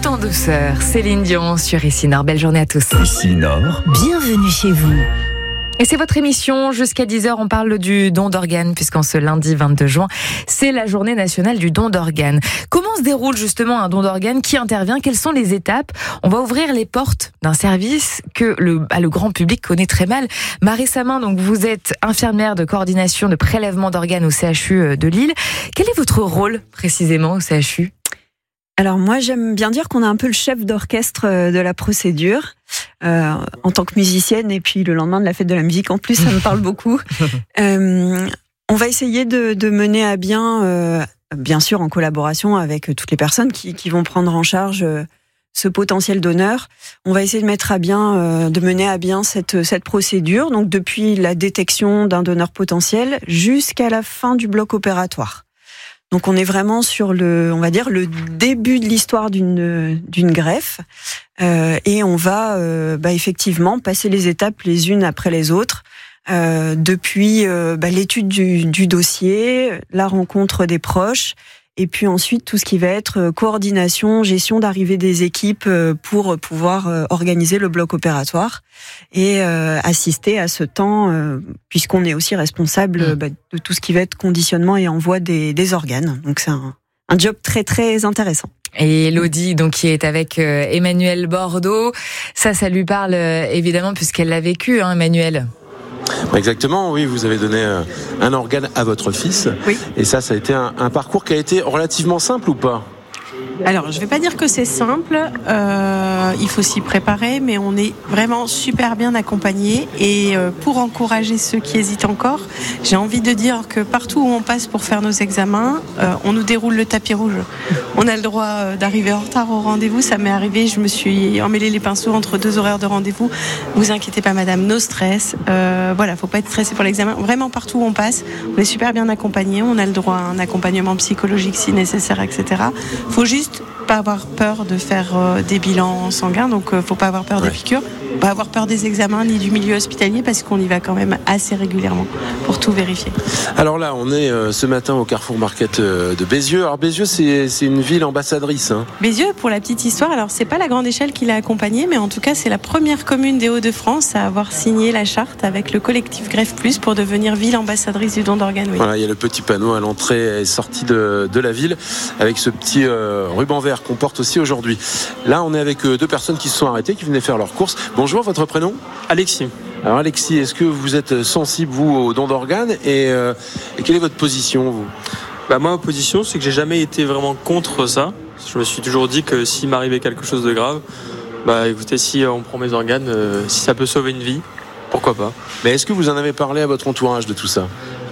Tout en douceur, Céline Dion sur Ici Nord. Belle journée à tous. Ici Nord, Bienvenue chez vous. Et c'est votre émission, jusqu'à 10h, on parle du don d'organes, puisqu'en ce lundi 22 juin, c'est la journée nationale du don d'organes. Comment se déroule justement un don d'organes? Qui intervient? Quelles sont les étapes? On va ouvrir les portes d'un service que le grand public connaît très mal. Marie Samin, donc vous êtes infirmière de coordination de prélèvement d'organes au CHU de Lille. Quel est votre rôle précisément au CHU? Alors moi, j'aime bien dire qu'on a un peu le chef d'orchestre de la procédure. En tant que musicienne, et puis le lendemain de la fête de la musique, en plus, ça me parle beaucoup. On va essayer de mener à bien, bien sûr en collaboration avec toutes les personnes qui vont prendre en charge ce potentiel donneur. On va essayer de mettre à bien, de mener à bien cette procédure, donc depuis la détection d'un donneur potentiel jusqu'à la fin du bloc opératoire. Donc on est vraiment sur on va dire le début de l'histoire d'une greffe, et on va effectivement passer les étapes les unes après les autres, depuis l'étude du dossier, la rencontre des proches, et puis ensuite tout ce qui va être coordination, gestion d'arrivée des équipes pour pouvoir organiser le bloc opératoire et assister à ce temps, puisqu'on est aussi responsable de tout ce qui va être conditionnement et envoi des organes. Donc c'est un job très très intéressant. Et Elodie, donc, qui est avec Emmanuel Bordeaux, ça lui parle évidemment puisqu'elle l'a vécu, hein, Emmanuel. Exactement, oui, vous avez donné un organe à votre fils. Oui. Et ça a été un parcours qui a été relativement simple ou pas ? Alors, je ne vais pas dire que c'est simple, il faut s'y préparer, mais on est vraiment super bien accompagnés. Et pour encourager ceux qui hésitent encore, j'ai envie de dire que partout où on passe pour faire nos examens, on nous déroule le tapis rouge. On a le droit d'arriver en retard au rendez-vous, ça m'est arrivé, je me suis emmêlé les pinceaux entre 2 horaires de rendez-vous. Vous inquiétez pas madame, no stress. Voilà, faut pas être stressé pour l'examen. Vraiment, partout où on passe, on est super bien accompagnés, on a le droit à un accompagnement psychologique si nécessaire, etc. Faut juste pas avoir peur de faire des bilans sanguins, donc faut pas avoir peur des piqûres, pas avoir peur des examens ni du milieu hospitalier, parce qu'on y va quand même assez régulièrement pour tout vérifier. Alors là, on est ce matin au Carrefour Market de Bézieux. Alors Bézieux, c'est une ville ambassadrice, hein. Bézieux, pour la petite histoire, alors c'est pas la grande échelle qui l'a accompagné, mais en tout cas c'est la première commune des Hauts-de-France à avoir signé la charte avec le collectif Greffe Plus pour devenir ville ambassadrice du don d'organes. Oui. Voilà, il y a le petit panneau à l'entrée et sortie de la ville avec ce petit ruban vert qu'on porte aussi aujourd'hui. Là, on est avec 2 personnes qui se sont arrêtées, qui venaient faire leurs courses. Bonjour, votre prénom ? Alexis. Alors Alexis, est-ce que vous êtes sensible, vous, au don d'organes et quelle est votre position, vous ? Moi, ma position, c'est que j'ai jamais été vraiment contre ça. Je me suis toujours dit que s'il m'arrivait quelque chose de grave, écoutez, si on prend mes organes, si ça peut sauver une vie, pourquoi pas. Mais est-ce que vous en avez parlé à votre entourage de tout ça ?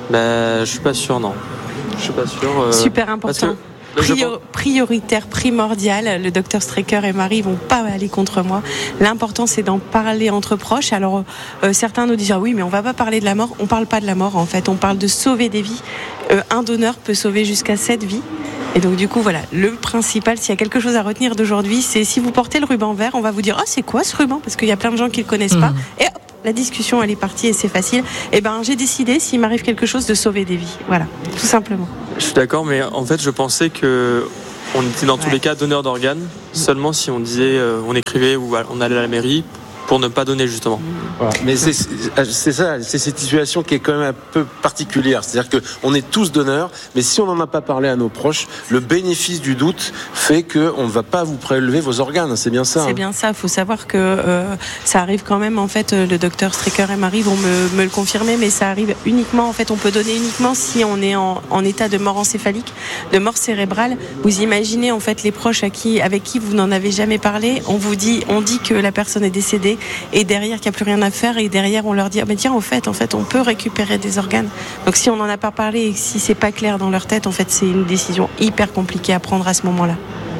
Je suis pas sûr, non. Je suis pas sûr. Super important. Prioritaire, primordial. Le docteur Strecker et Marie vont pas aller contre moi. L'important, c'est d'en parler entre proches. Alors, certains nous disent oui, mais on va pas parler de la mort. On parle pas de la mort, en fait. On parle de sauver des vies. Un donneur peut sauver jusqu'à 7 vies. Et donc, du coup, voilà. Le principal, s'il y a quelque chose à retenir d'aujourd'hui, c'est si vous portez le ruban vert, on va vous dire c'est quoi ce ruban ? Parce qu'il y a plein de gens qui le connaissent pas. Et hop, la discussion, elle est partie et c'est facile. J'ai décidé, s'il m'arrive quelque chose, de sauver des vies. Voilà, tout simplement. Je suis d'accord, mais en fait, je pensais que on était dans tous les cas donneur d'organes, seulement si on disait, on écrivait ou on allait à la mairie pour ne pas donner, justement. Voilà. Mais c'est ça, c'est cette situation qui est quand même un peu particulière. C'est-à-dire qu'on est tous donneurs, mais si on n'en a pas parlé à nos proches, le bénéfice du doute fait qu'on ne va pas vous prélever vos organes. C'est bien ça. C'est bien ça. Il faut savoir que ça arrive quand même. En fait, le docteur Strecker et Marie vont me le confirmer, mais ça arrive uniquement. En fait, on peut donner uniquement si on est en état de mort encéphalique, de mort cérébrale. Vous imaginez en fait les proches avec qui vous n'en avez jamais parlé. On dit que la personne est décédée. Et derrière, qu'il n'y a plus rien à faire, et derrière, on leur dit tiens, en fait, on peut récupérer des organes. Donc, si on n'en a pas parlé et si c'est pas clair dans leur tête, en fait, c'est une décision hyper compliquée à prendre à ce moment-là.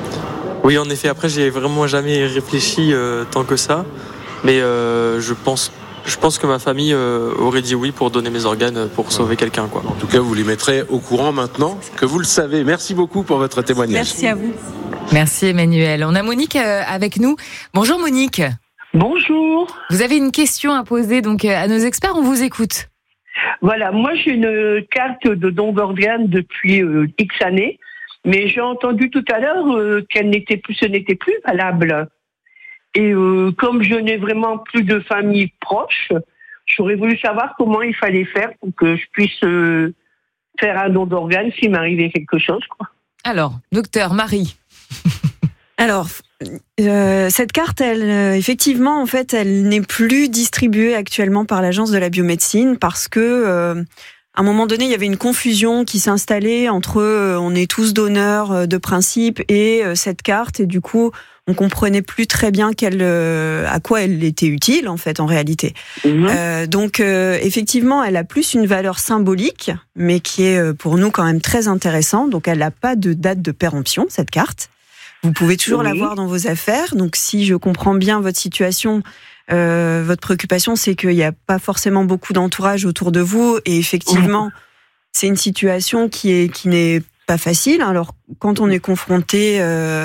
Oui, en effet. Après, j'ai vraiment jamais réfléchi tant que ça, mais je pense que ma famille aurait dit oui pour donner mes organes pour sauver quelqu'un, quoi. En tout cas, vous les mettrez au courant maintenant que vous le savez. Merci beaucoup pour votre témoignage. Merci à vous. Merci Emmanuel. On a Monique avec nous. Bonjour Monique. Bonjour. Vous avez une question à poser donc à nos experts, on vous écoute. Voilà, moi j'ai une carte de don d'organes depuis X années. Mais j'ai entendu tout à l'heure ce n'était plus valable. Et comme je n'ai vraiment plus de famille proche, j'aurais voulu savoir comment il fallait faire pour que je puisse faire un don d'organes s'il m'arrivait quelque chose, quoi. Alors, docteur Marie. Alors, cette carte, effectivement, en fait, elle n'est plus distribuée actuellement par l'Agence de la biomédecine parce que, à un moment donné, il y avait une confusion qui s'installait entre on est tous donneurs de principe et cette carte, et du coup, on comprenait plus très bien à quoi elle était utile, en fait, en réalité. Donc, effectivement, elle a plus une valeur symbolique, mais qui est pour nous quand même très intéressant. Donc, elle n'a pas de date de péremption, cette carte. Vous pouvez toujours l'avoir dans vos affaires. Donc, si je comprends bien votre situation, votre préoccupation, c'est qu'il n'y a pas forcément beaucoup d'entourage autour de vous. Et effectivement, c'est une situation qui n'est pas facile. Alors, quand on est confronté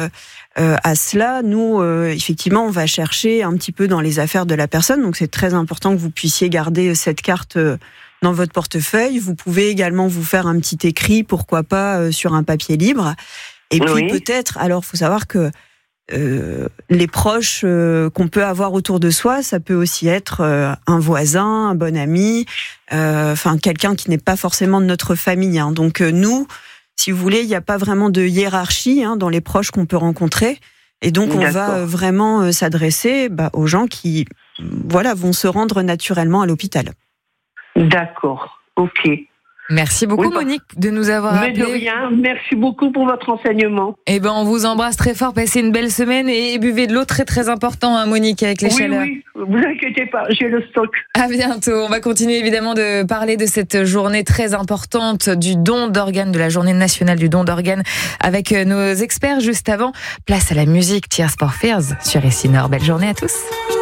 à cela, nous, effectivement, on va chercher un petit peu dans les affaires de la personne. Donc, c'est très important que vous puissiez garder cette carte dans votre portefeuille. Vous pouvez également vous faire un petit écrit, pourquoi pas, sur un papier libre. Et puis peut-être, alors faut savoir que les proches qu'on peut avoir autour de soi, ça peut aussi être un voisin, un bon ami, enfin quelqu'un qui n'est pas forcément de notre famille. Hein. Donc nous, si vous voulez, il n'y a pas vraiment de hiérarchie dans les proches qu'on peut rencontrer. Et donc on va vraiment s'adresser aux gens qui vont se rendre naturellement à l'hôpital. D'accord, ok. Merci beaucoup, Monique, de nous avoir appelé. Mais de rien, merci beaucoup pour votre enseignement. On vous embrasse très fort, passez une belle semaine et buvez de l'eau, très très important, Monique, avec les chaleurs. Oui, vous inquiétez pas, j'ai le stock. À bientôt. On va continuer évidemment de parler de cette journée très importante du don d'organes, de la journée nationale du don d'organes, avec nos experts juste avant. Place à la musique, Tears for Fears sur SI Nord. Belle journée à tous.